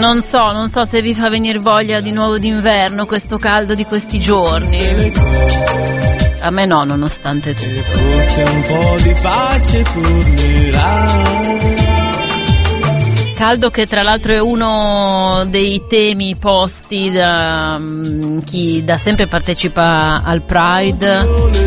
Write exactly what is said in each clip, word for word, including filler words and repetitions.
Non so, non so se vi fa venire voglia di nuovo d'inverno questo caldo di questi giorni. A me no, nonostante tutto. E forse un po' di pace tornerà. Caldo che tra l'altro è uno dei temi posti da um, chi da sempre partecipa al Pride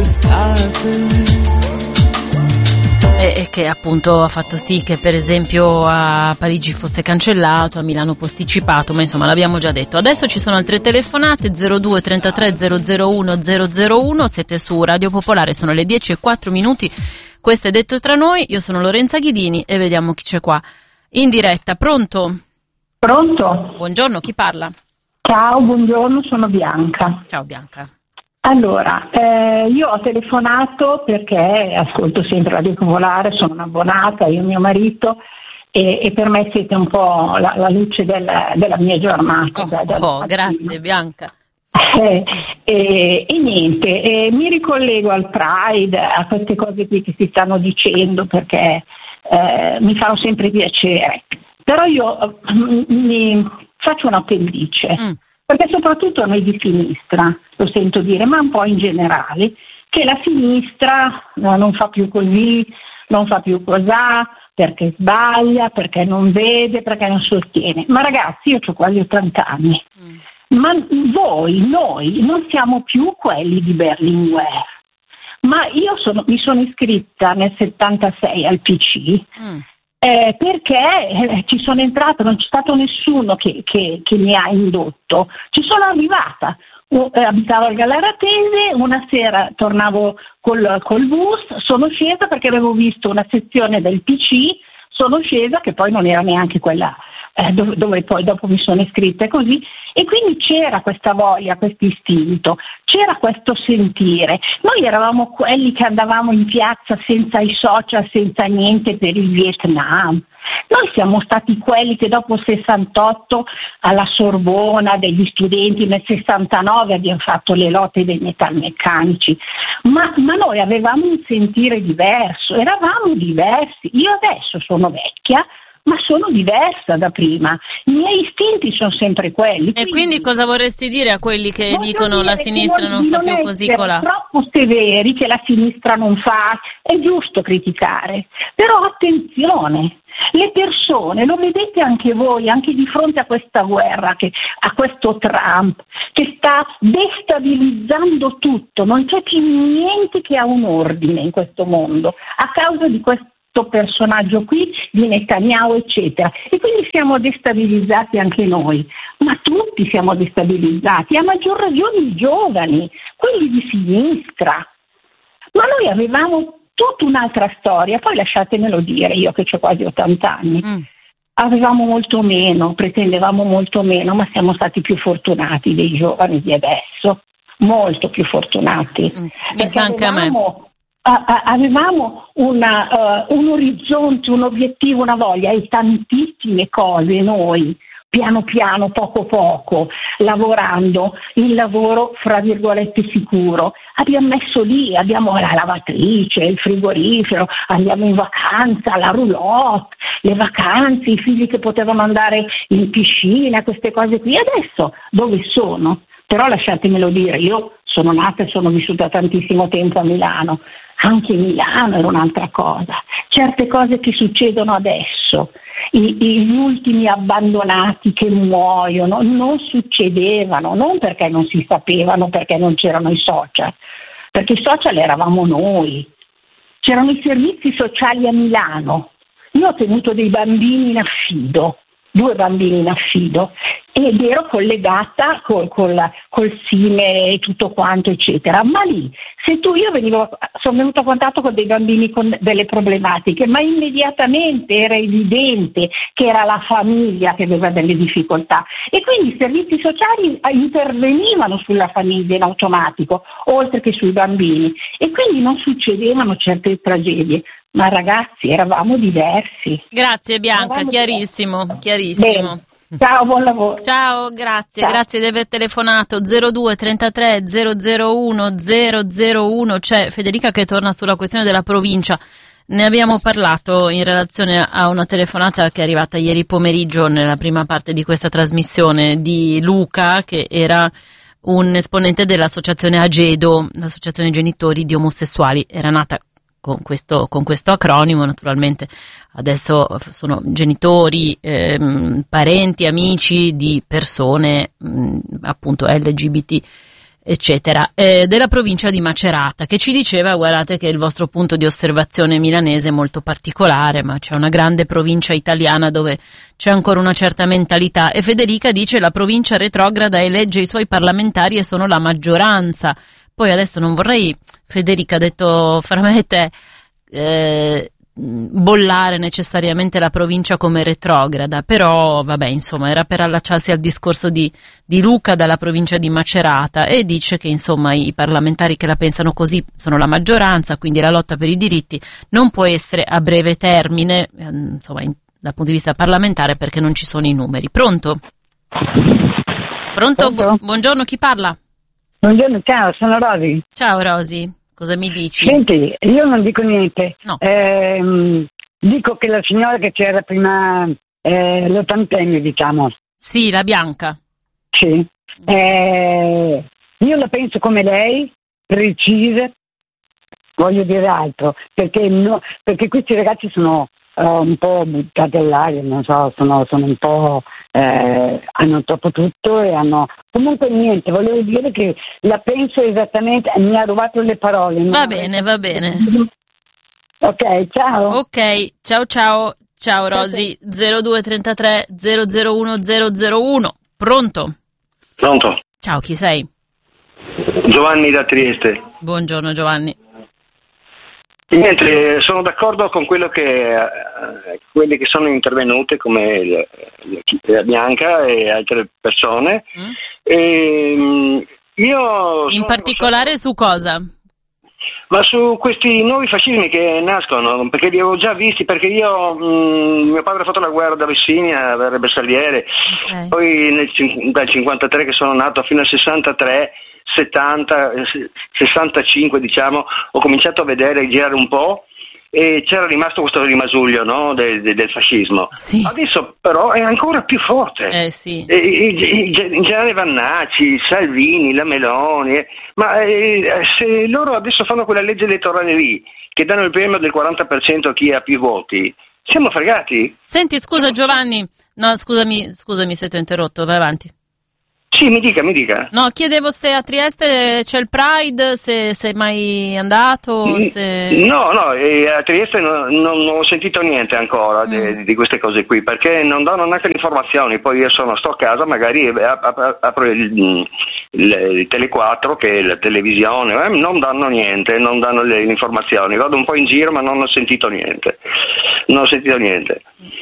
e, e che appunto ha fatto sì che per esempio a Parigi fosse cancellato, a Milano posticipato, ma insomma l'abbiamo già detto. Adesso ci sono altre telefonate, zero due trentatré zero zero uno zero zero uno, siete su Radio Popolare, sono le dieci e quattro minuti, questo è Detto tra noi, io sono Lorenza Ghidini e vediamo chi c'è qua. In diretta, pronto? Pronto? Buongiorno, chi parla? Ciao, buongiorno, sono Bianca. Ciao Bianca. Allora, eh, io ho telefonato perché ascolto sempre Radio Popolare, sono un'abbonata, io e mio marito, e, e per me siete un po' la, la luce della, della mia giornata. Oh, da, da oh grazie Bianca. Eh, e, e niente, eh, mi ricollego al Pride, a queste cose qui che si stanno dicendo perché... Eh, mi fanno sempre piacere, però io eh, mi faccio un appendice, mm. perché soprattutto a noi di sinistra, lo sento dire, ma un po' in generale, che la sinistra no, non fa più così, non fa più cos'ha, perché sbaglia, perché non vede, perché non sostiene. Ma ragazzi, io ho quasi ottanta anni, mm. ma voi, noi, non siamo più quelli di Berlinguer. Ma io sono, mi sono iscritta nel settantasei al P C mm. eh, perché eh, ci sono entrata, non c'è stato nessuno che, che, che mi ha indotto, ci sono arrivata, uh, eh, abitavo al Galleratese, una sera tornavo col, col bus, sono scesa perché avevo visto una sezione del P C, sono scesa che poi non era neanche quella eh, dove, dove poi dopo mi sono iscritta e così, e quindi c'era questa voglia, questo istinto, c'era questo sentire. Noi eravamo quelli che andavamo in piazza senza i social, senza niente per il Vietnam. Noi siamo stati quelli che dopo il sessantotto alla Sorbona degli studenti, nel sessantanove abbiamo fatto le lotte dei metalmeccanici, ma, ma noi avevamo un sentire diverso, eravamo diversi. Io adesso sono vecchia, ma sono diversa da prima, i miei istinti sono sempre quelli. E quindi, quindi cosa vorresti dire a quelli che dicono la sinistra non, non fa più così colà? Troppo severi, che la sinistra non fa, è giusto criticare, però attenzione, le persone, lo vedete anche voi, anche di fronte a questa guerra, che, a questo Trump, che sta destabilizzando tutto, non c'è più niente che ha un ordine in questo mondo, a causa di questo personaggio qui di Netanyahu eccetera, e quindi siamo destabilizzati anche noi, ma tutti siamo destabilizzati, a maggior ragione i giovani, quelli di sinistra, ma noi avevamo tutta un'altra storia, poi lasciatemelo dire, io che ho quasi ottanta anni, mm. avevamo molto meno, pretendevamo molto meno, ma siamo stati più fortunati dei giovani di adesso, molto più fortunati, mm. mi sa anche avevamo, a me avevamo una, uh, un orizzonte, un obiettivo, una voglia e tantissime cose noi, piano piano, poco poco, lavorando, il lavoro fra virgolette sicuro, abbiamo messo lì, abbiamo la lavatrice, il frigorifero, andiamo in vacanza, la roulotte, le vacanze, i figli che potevano andare in piscina, queste cose qui. Adesso dove sono? Però lasciatemelo dire, io sono nata e sono vissuta tantissimo tempo a Milano, anche Milano era un'altra cosa, certe cose che succedono adesso, I, gli ultimi abbandonati che muoiono, non succedevano, non perché non si sapevano, perché non c'erano i social, perché i social eravamo noi, c'erano i servizi sociali a Milano, io ho tenuto dei bambini in affido, due bambini in affido, ed ero collegata col, col, col SIME e tutto quanto eccetera, ma lì se tu io venivo sono venuta a contatto con dei bambini con delle problematiche, ma immediatamente era evidente che era la famiglia che aveva delle difficoltà e quindi i servizi sociali intervenivano sulla famiglia in automatico oltre che sui bambini e quindi non succedevano certe tragedie. Ma ragazzi, eravamo diversi. Grazie Bianca, eravamo chiarissimo, diversi. chiarissimo. Bene. Ciao, buon lavoro. Ciao, grazie, Ciao. grazie di aver telefonato. Zero due trentatré zero zero uno zero zero uno. C'è Federica che torna sulla questione della provincia. Ne abbiamo parlato in relazione a una telefonata che è arrivata ieri pomeriggio nella prima parte di questa trasmissione di Luca, che era un esponente dell'associazione Agedo, l'associazione genitori di omosessuali. Era nata con questo, con questo acronimo, naturalmente adesso sono genitori, ehm, parenti, amici di persone mh, appunto L G B T eccetera, eh, della provincia di Macerata, che ci diceva: guardate che il vostro punto di osservazione milanese è molto particolare, ma c'è una grande provincia italiana dove c'è ancora una certa mentalità, e Federica dice: la provincia retrograda elegge i suoi parlamentari e sono la maggioranza. Poi adesso non vorrei, Federica, ha detto fra me e te, eh, bollare necessariamente la provincia come retrograda, però vabbè, insomma, era per allacciarsi al discorso di, di Luca dalla provincia di Macerata, e dice che insomma i parlamentari che la pensano così sono la maggioranza, quindi la lotta per i diritti non può essere a breve termine, insomma, in, dal punto di vista parlamentare, perché non ci sono i numeri. Pronto? Pronto? Bu- buongiorno, chi parla? Buongiorno, ciao, sono Rosi. Ciao Rosi, cosa mi dici? Senti, io non dico niente. No. Ehm, dico che la signora che c'era prima, eh, l'ottantenne, diciamo. Sì, la bianca. Sì. Eh, io la penso come lei, precisa, voglio dire altro, perché, no, perché questi ragazzi sono uh, un po' buttati all'aria, non so, sono, sono un po'... Eh, hanno troppo tutto e hanno comunque niente, volevo dire che la penso esattamente, mi ha rubato le parole. Va bene, va bene. Ok, ciao. Ok, ciao ciao, ciao Rosi. zero due trentatré zero zero uno zero zero uno. Pronto? Pronto? Ciao, chi sei? Giovanni da Trieste. Buongiorno Giovanni. Niente, sono d'accordo con quello che eh, quelli che sono intervenute, come la, la Bianca e altre persone. Mm. E, io in particolare su cosa? Ma su questi nuovi fascismi che nascono, perché li avevo già visti, perché io mh, mio padre ha fatto la guerra da Abissinia, da bersagliere, okay. Poi nel, dal cinquantatré che sono nato fino al sessantatré, settanta, sessantacinque diciamo, ho cominciato a vedere, girare un po', e c'era rimasto questo rimasuglio, no, del, del fascismo. Sì. Adesso però è ancora più forte. Eh sì. E, e, in generale Vannacci, Salvini, la Meloni, eh, ma eh, se loro adesso fanno quella legge elettorale lì, che danno il premio del quaranta per cento a chi ha più voti, siamo fregati. Senti, scusa Giovanni, no scusami, scusami se ti ho interrotto, vai avanti. Sì, mi dica, mi dica. No, chiedevo se a Trieste c'è il Pride, se sei mai andato, se... No, no, a Trieste non, non ho sentito niente ancora mm. di, di queste cose qui, perché non danno neanche le informazioni. Poi io sono, sto a casa, magari apro il, il, il Tele quattro, che è la televisione, eh, non danno niente, non danno le informazioni. Vado un po' in giro, ma non ho sentito niente. Non ho sentito niente.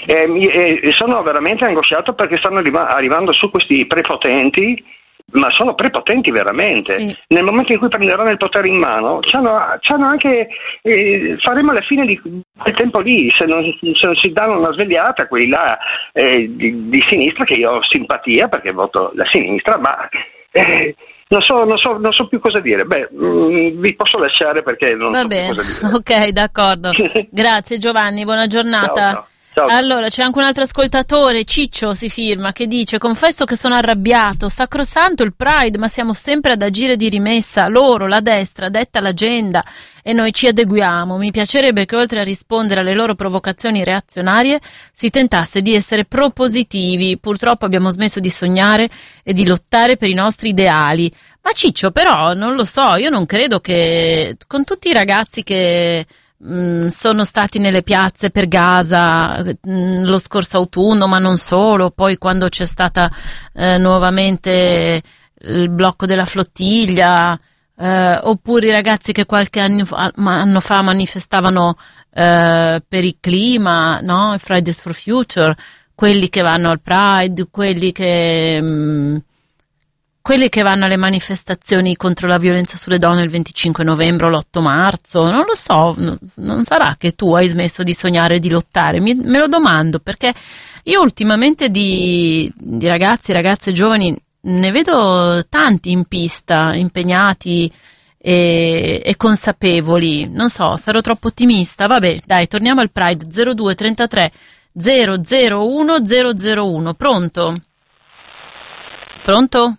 E, e sono veramente angosciato, perché stanno arriva- arrivando su questi prepotenti, ma sono prepotenti veramente. Sì. Nel momento in cui prenderanno il potere in mano, c'hanno, c'hanno anche eh, faremo la fine di quel tempo lì, se non, se non si danno una svegliata quelli là eh, di, di sinistra, che io ho simpatia perché voto la sinistra, ma eh, non so, non so, non so più cosa dire. Beh, mh, vi posso lasciare perché non Va so bene. più cosa dire. Ok, d'accordo. Grazie Giovanni, buona giornata. Ciao, ciao. Ciao. Allora, c'è anche un altro ascoltatore, Ciccio si firma, che dice: confesso che sono arrabbiato, sacrosanto il Pride, ma siamo sempre ad agire di rimessa, loro, la destra, detta l'agenda e noi ci adeguiamo. Mi piacerebbe che oltre a rispondere alle loro provocazioni reazionarie si tentasse di essere propositivi. Purtroppo abbiamo smesso di sognare e di lottare per i nostri ideali. Ma Ciccio, però, non lo so, io non credo che con tutti i ragazzi che mh, sono stati nelle piazze per Gaza mh, lo scorso autunno, ma non solo, poi quando c'è stata eh, nuovamente il blocco della flottiglia, eh, oppure i ragazzi che qualche anno fa, anno fa manifestavano eh, per il clima, no? Fridays for Future, quelli che vanno al Pride, quelli che... Mh, quelli che vanno alle manifestazioni contro la violenza sulle donne il venticinque novembre o l'otto marzo, non lo so, non sarà che tu hai smesso di sognare e di lottare? Mi, me lo domando, perché io ultimamente di, di ragazzi, ragazze giovani ne vedo tanti in pista, impegnati e, e consapevoli. Non so, sarò troppo ottimista. Vabbè, dai, torniamo al Pride. zero due trentatré zero zero uno zero zero uno. Pronto? Pronto?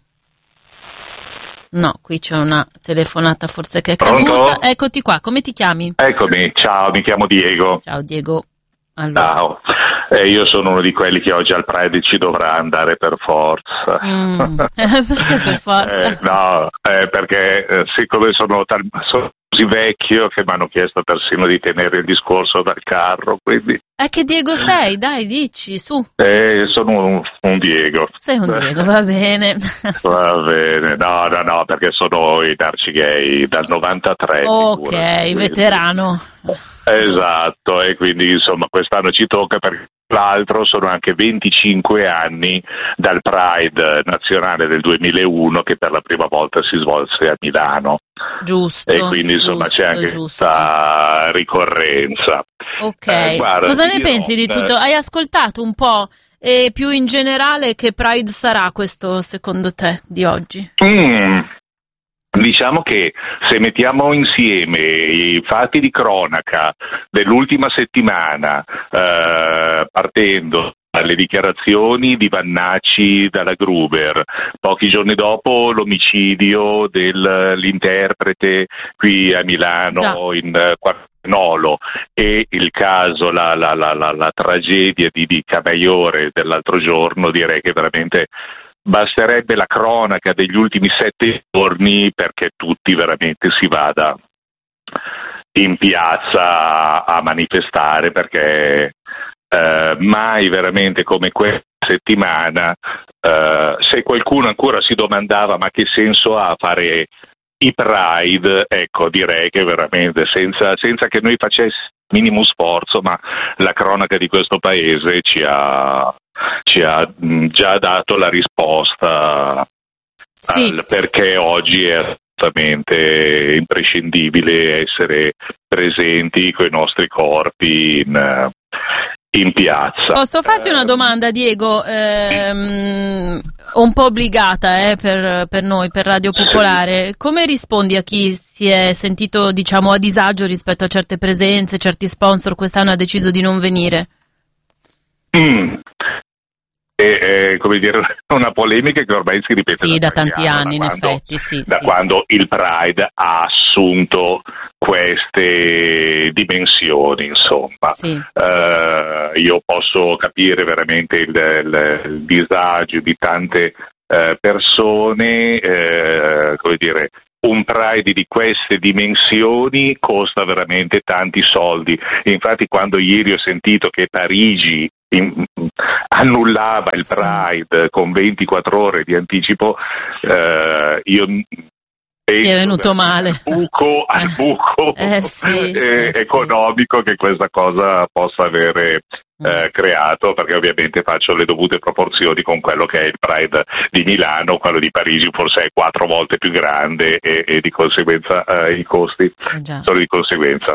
No, qui c'è una telefonata forse che è caduta. Pronto? Eccoti qua, come ti chiami? Eccomi, ciao, mi chiamo Diego. Ciao Diego. Allora. Ciao, eh, io sono uno di quelli che oggi al Pride ci dovrà andare per forza. Mm. Perché per forza? Eh, no, eh, perché eh, siccome sono, tal- sono così vecchio che mi hanno chiesto persino di tenere il discorso dal carro, quindi... Eh, che Diego sei? Dai, dici, su. Eh, sono un, un Diego. Sei un Diego, va bene. Va bene, no, no, no, perché sono in Arcigay dal novantatré. Ok, quindi. veterano. Esatto, e quindi insomma quest'anno ci tocca, perché l'altro sono anche venticinque anni dal Pride nazionale del duemilauno che per la prima volta si svolse a Milano. Giusto. E quindi insomma giusto, c'è anche giusto. questa ricorrenza. Ok, Eh, guarda, cosa ne io, pensi di tutto? eh, Hai ascoltato un po' e più in generale che Pride sarà questo secondo te di oggi? Mm. Diciamo che se mettiamo insieme i fatti di cronaca dell'ultima settimana, eh, partendo dalle dichiarazioni di Vannacci dalla Gruber, pochi giorni dopo l'omicidio dell'interprete qui a Milano Già. in Quarnolo, e il caso, la, la, la, la, la tragedia di, di Camaiore dell'altro giorno, direi che veramente basterebbe la cronaca degli ultimi sette giorni perché tutti veramente si vada in piazza a manifestare, perché eh, mai veramente come questa settimana, eh, se qualcuno ancora si domandava ma che senso ha fare i Pride, ecco, direi che veramente senza, senza che noi facessimo minimo sforzo, ma la cronaca di questo paese ci ha ci ha mh, già dato la risposta, Sì. al perché oggi è assolutamente imprescindibile essere presenti con i nostri corpi in, in piazza. Posso farti una domanda, Diego? Ehm, un po' obbligata eh, per, per noi, per Radio Popolare. Come rispondi a chi si è sentito, diciamo, a disagio rispetto a certe presenze, certi sponsor quest'anno ha deciso di non venire? Mm. È, è, come dire, una polemica che ormai si ripete sì, da, da tanti anni, da in quando, effetti, sì. Da sì. quando il Pride ha assunto queste dimensioni, insomma. Sì. Uh, io posso capire veramente il, il, il disagio di tante uh, persone, uh, come dire, un Pride di queste dimensioni costa veramente tanti soldi. Infatti quando ieri ho sentito che Parigi in, annullava il Pride sì. con ventiquattro ore di anticipo, eh, io penso è venuto male al buco, al buco eh sì, eh, eh economico sì. che questa cosa possa avere eh, creato, perché ovviamente faccio le dovute proporzioni con quello che è il Pride di Milano, quello di Parigi forse è quattro volte più grande e, e di conseguenza eh, i costi eh sono di conseguenza.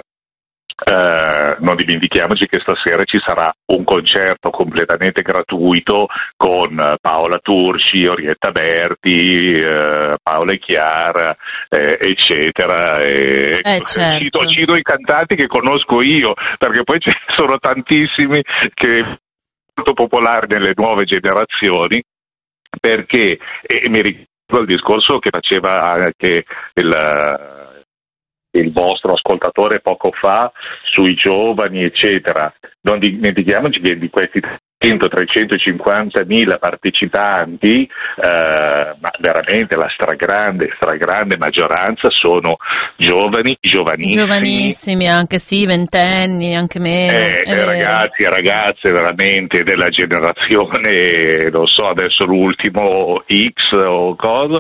Uh, non dimentichiamoci che stasera ci sarà un concerto completamente gratuito con Paola Turci, Orietta Berti, uh, Paola Chiara, eh, eccetera. E eh, certo. cito, cito i cantanti che conosco io, perché poi ce ne sono tantissimi che sono molto popolari nelle nuove generazioni, perché e mi ricordo il discorso che faceva anche il il vostro ascoltatore poco fa sui giovani eccetera. Non dimentichiamoci che di questi trecento trecentocinquantamila partecipanti eh, ma veramente la stragrande stragrande maggioranza sono giovani, giovanissimi giovanissimi anche sì, ventenni, anche meno eh, ragazzi e ragazze veramente della generazione, non so adesso l'ultimo X o cosa,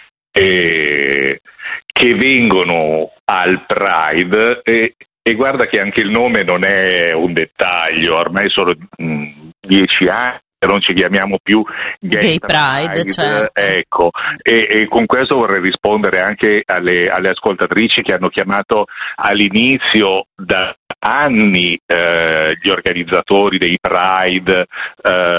e che vengono al Pride e, e guarda che anche il nome non è un dettaglio, ormai sono mh, dieci anni che non ci chiamiamo più Gay, Gay Pride, Pride certo. Ecco, e, e con questo vorrei rispondere anche alle, alle ascoltatrici che hanno chiamato all'inizio da anni eh, gli organizzatori dei Pride eh,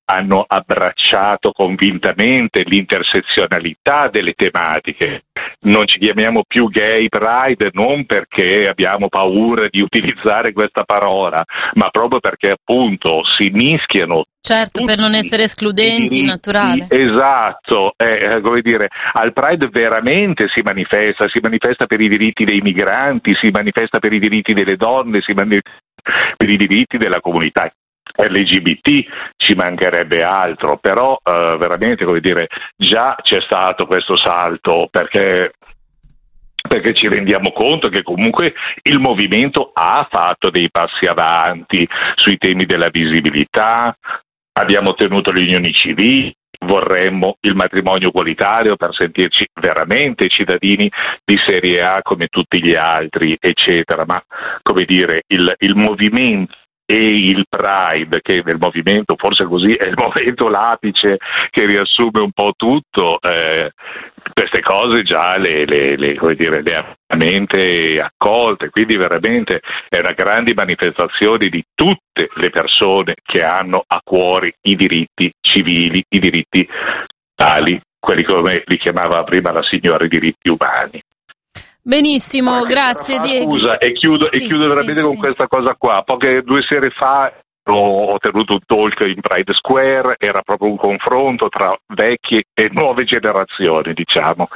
hanno abbracciato convintamente l'intersezionalità delle tematiche. Non ci chiamiamo più gay pride non perché abbiamo paura di utilizzare questa parola, ma proprio perché appunto si mischiano. Certo, per non essere escludenti, naturale. Esatto, eh, come dire, al Pride veramente si manifesta, si manifesta per i diritti dei migranti, si manifesta per i diritti delle donne, si manifesta per i diritti della comunità L G B T, ci mancherebbe altro, però eh, veramente, come dire, già c'è stato questo salto perché perché ci rendiamo conto che comunque il movimento ha fatto dei passi avanti sui temi della visibilità. Abbiamo ottenuto le unioni civili, vorremmo il matrimonio egualitario per sentirci veramente cittadini di serie A come tutti gli altri, eccetera, ma come dire, il, il movimento e il Pride, che nel movimento forse così è il momento l'apice che riassume un po' tutto, eh, queste cose già le, le, le, come dire, le ha veramente accolte, quindi veramente è una grande manifestazione di tutte le persone che hanno a cuore i diritti civili, i diritti tali, quelli come li chiamava prima la signora i diritti umani. Benissimo, grazie Diego. Scusa, e chiudo, sì, e chiudo veramente sì, con sì. questa cosa qua. Poche due sere fa ho tenuto un talk in Pride Square, era proprio un confronto tra vecchie e nuove generazioni, diciamo.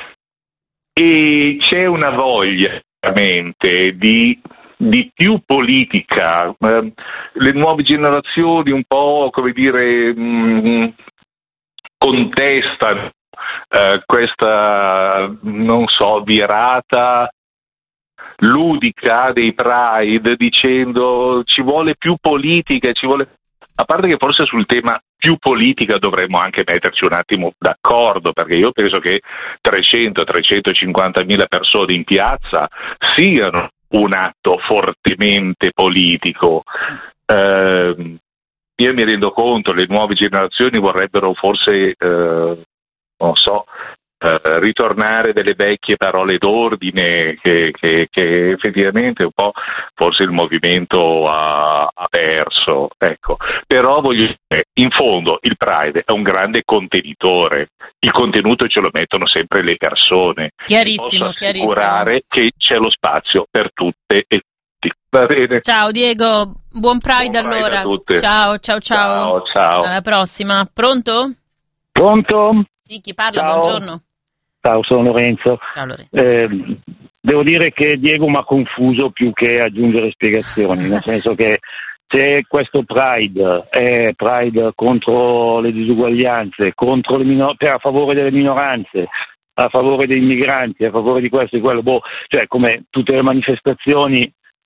E c'è una voglia veramente di, di più politica. Eh, le nuove generazioni un po', come dire, mh, contestano Uh, questa, non so, virata ludica dei Pride, dicendo ci vuole più politica, ci vuole, a parte che forse sul tema più politica dovremmo anche metterci un attimo d'accordo, perché io penso che trecento trecentocinquantamila persone in piazza siano un atto fortemente politico. Uh, io mi rendo conto, le nuove generazioni vorrebbero forse uh, non so, eh, ritornare delle vecchie parole d'ordine che, che, che effettivamente un po' forse il movimento ha, ha perso, ecco. Però voglio dire, in fondo il Pride è un grande contenitore, il contenuto ce lo mettono sempre le persone. Chiarissimo, posso chiarissimo. assicurare che c'è lo spazio per tutte e tutti. Va bene. Ciao Diego, buon Pride, buon Pride allora. A tutte. Ciao, ciao, ciao. Ciao, ciao. Alla prossima. Pronto? Pronto? Sì, chi parla? Ciao. Buongiorno. Ciao, sono Lorenzo. Ciao Lorenzo. Eh, devo dire che Diego mi ha confuso più che aggiungere spiegazioni, nel senso che se questo Pride è Pride contro le disuguaglianze, contro le minor- per a favore delle minoranze, a favore dei migranti, a favore di questo e quello, boh, cioè come tutte le manifestazioni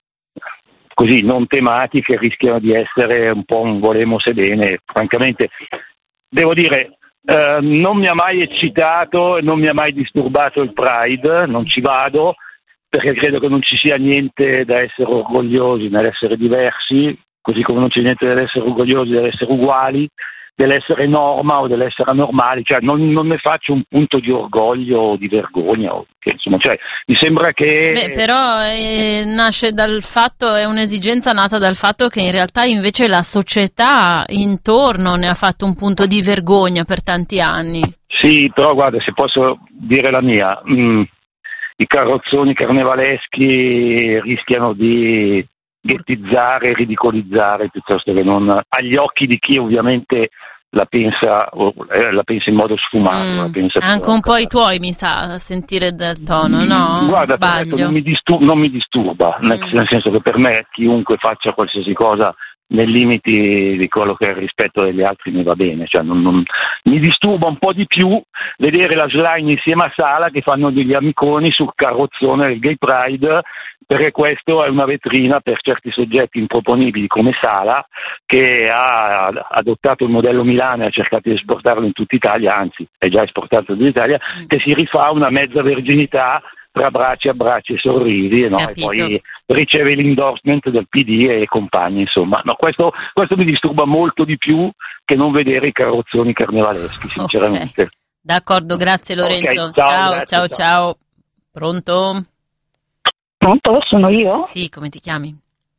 così non tematiche rischiano di essere un po' un volemo se bene, francamente devo dire. Uh, non mi ha mai eccitato e non mi ha mai disturbato il Pride, non ci vado perché credo che non ci sia niente da essere orgogliosi nell'essere diversi, così come non c'è niente dell'essere orgogliosi dell'essere uguali, dell'essere norma o dell'essere anormali, cioè non, non ne faccio un punto di orgoglio o di vergogna, o che, insomma, cioè, mi sembra che... Beh, però eh, nasce dal fatto, è un'esigenza nata dal fatto che in realtà invece la società intorno ne ha fatto un punto di vergogna per tanti anni. Sì, però guarda, se posso dire la mia, mh, i carrozzoni carnevaleschi rischiano di ghettizzare, ridicolizzare piuttosto che non agli occhi di chi ovviamente la pensa eh, la pensa in modo sfumato, mm, la pensa anche un po' i tuoi mi sa a sentire dal tono, no? Guarda, Sbaglio. non mi, distur- non mi disturba, mm. nel, nel senso che per me chiunque faccia qualsiasi cosa nei limiti di quello che è il rispetto degli altri mi va bene, cioè non, non, mi disturba un po' di più vedere la Schlein insieme a Sala che fanno degli amiconi sul carrozzone del Gay Pride, perché questo è una vetrina per certi soggetti improponibili come Sala, che ha adottato il modello Milano e ha cercato di esportarlo in tutta Italia, anzi è già esportato in Italia, mm. che si rifà una mezza virginità tra bracci, abbracci e sorrisi, no? E poi riceve l'endorsement del P D e compagni, insomma. No, questo, questo mi disturba molto di più che non vedere i carrozzoni carnevaleschi, sinceramente. Okay. D'accordo, grazie Lorenzo. Okay, ciao, ciao, grazie, ciao, ciao, ciao. Pronto? Pronto? Sono io? Sì, come ti chiami?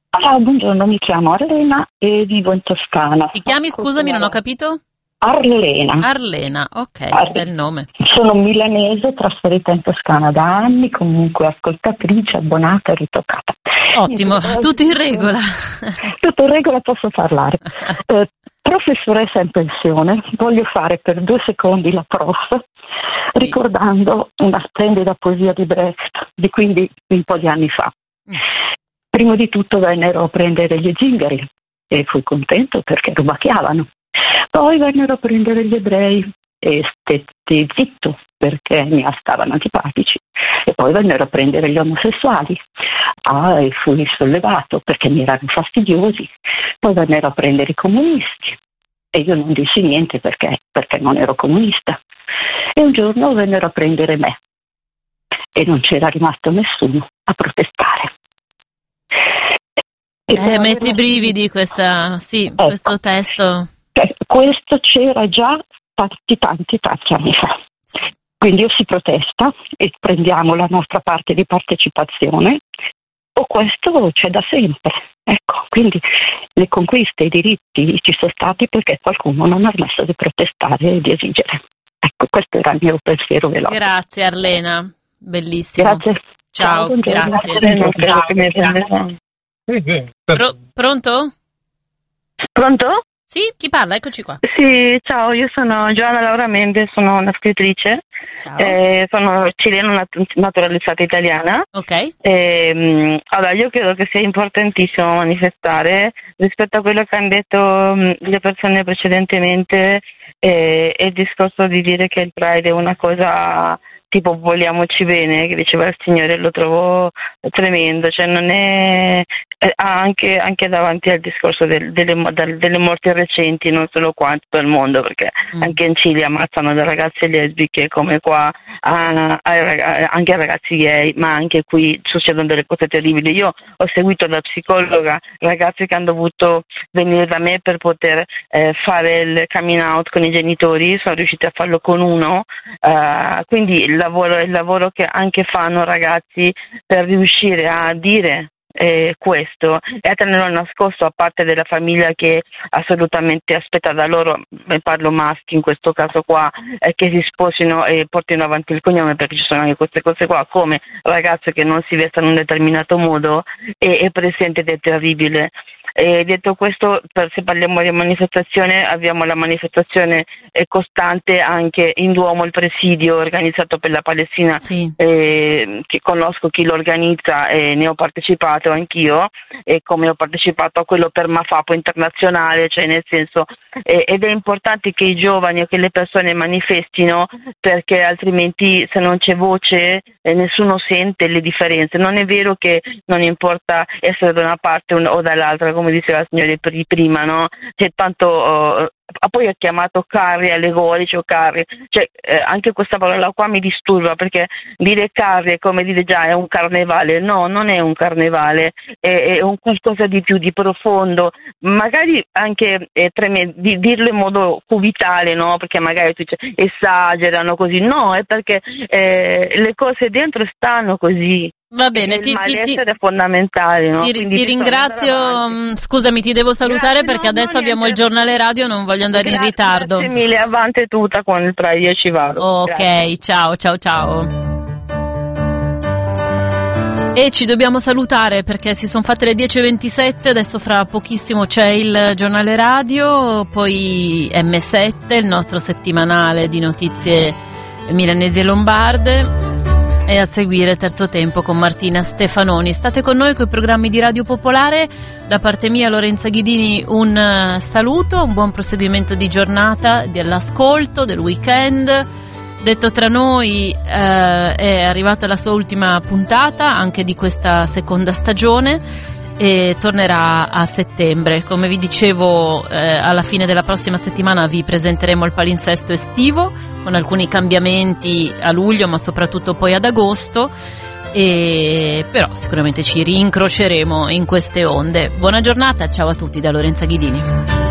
Ah, buongiorno, mi chiamo Arlena e vivo in Toscana. Ti chiami, scusami, non ho capito? Arlena. Arlena, ok, Arlena. Bel nome. Sono milanese, trasferita in Toscana da anni, comunque ascoltatrice, abbonata e ritoccata. Ottimo, Niente, tutto in regola. Tutto in regola, posso parlare. Eh, professoressa in pensione, voglio fare per due secondi la prof, sì. Ricordando una splendida poesia di Brecht, di quindi un po' di anni fa. Mm. Prima di tutto vennero a prendere gli zingari e fui contento perché rubacchiavano. Poi vennero a prendere gli ebrei e stetti zitto perché mi stavano antipatici. E poi vennero a prendere gli omosessuali. Ah, e fui sollevato perché mi erano fastidiosi. Poi vennero a prendere i comunisti e io non dissi niente perché, perché non ero comunista. E un giorno vennero a prendere me e non c'era rimasto nessuno a protestare. Eh, metti i brividi questa, sì, ecco, questo testo. Questo c'era già tanti, tanti, tanti anni fa. Quindi o si protesta e prendiamo la nostra parte di partecipazione, o questo c'è da sempre. Ecco, quindi le conquiste e i diritti ci sono stati perché qualcuno non ha smesso di protestare e di esigere. Ecco, questo era il mio pensiero veloce. Grazie Arlena, bellissimo. Grazie. Ciao, Ciao grazie. grazie. Pro- pronto? Pronto? Sì, chi parla? Eccoci qua. Sì, ciao, io sono Giovanna Laura Mendes, sono una scrittrice, eh, sono cilena nat- naturalizzata italiana. Ok. Eh, allora, io credo che sia importantissimo manifestare rispetto a quello che hanno detto mh, le persone precedentemente, eh, e il discorso di dire che il Pride è una cosa tipo vogliamoci bene, che diceva il Signore, lo trovo tremendo, cioè non è eh, anche, anche davanti al discorso del, delle, delle morti recenti, non solo qua in tutto il mondo, perché mm. anche in Cile ammazzano le ragazze lesbiche come qua, a, a, anche a ragazzi gay, ma anche qui succedono delle cose terribili. Io ho seguito da psicologa ragazzi che hanno dovuto venire da me per poter eh, fare il coming out con i genitori, sono riusciti a farlo con uno, uh, quindi il lavoro, il lavoro che anche fanno ragazzi per riuscire a dire eh, questo e a tenerlo nascosto, a parte della famiglia che assolutamente aspetta da loro, ne parlo maschi in questo caso qua, eh, che si sposino e portino avanti il cognome, perché ci sono anche queste cose qua, come ragazze che non si vestono in un determinato modo, e è presente ed è terribile. E detto questo, per, se parliamo di manifestazione, abbiamo la manifestazione eh, costante anche in Duomo, il presidio organizzato per la Palestina, sì. eh, che conosco chi lo organizza e ne ho partecipato anch'io, e come ho partecipato a quello per Mafapo internazionale, cioè nel senso, eh, ed è importante che i giovani o che le persone manifestino, perché altrimenti se non c'è voce eh, nessuno sente le differenze. Non è vero che non importa essere da una parte o dall'altra, come diceva il signore prima, no? C'è tanto, uh, poi ha chiamato carri allegorici o carri, cioè eh, anche questa parola qua mi disturba, perché dire carri è come dire già è un carnevale. No, non è un carnevale, è, è un qualcosa di più, di profondo, magari anche eh, treme, di dirlo in modo cubitale, no? Perché magari tu dici, esagerano così, no, è perché eh, le cose dentro stanno così. Va bene, il ti, malessere ti, è fondamentale, no? ti, ti ringrazio. Scusami, ti devo salutare. Grazie, perché no, adesso no, abbiamo niente. Il giornale radio, non voglio andare grazie, in ritardo. Grazie mille, avanti tutta con il Pride, io ci vado. Ok, grazie. ciao, ciao, ciao. E ci dobbiamo salutare perché si sono fatte le dieci e ventisette, adesso fra pochissimo c'è il giornale radio, poi emme sette, il nostro settimanale di notizie milanesi e lombarde. E a seguire Terzo Tempo con Martina Stefanoni. State con noi con i programmi di Radio Popolare. Da parte mia, Lorenza Ghidini, un saluto, un buon proseguimento di giornata, dell'ascolto, del weekend. Detto tra noi, eh, è arrivata la sua ultima puntata anche di questa seconda stagione e tornerà a settembre. Come vi dicevo, eh, alla fine della prossima settimana vi presenteremo il palinsesto estivo con alcuni cambiamenti a luglio, ma soprattutto poi ad agosto, e però sicuramente ci rincroceremo in queste onde. Buona giornata, ciao a tutti da Lorenza Ghidini.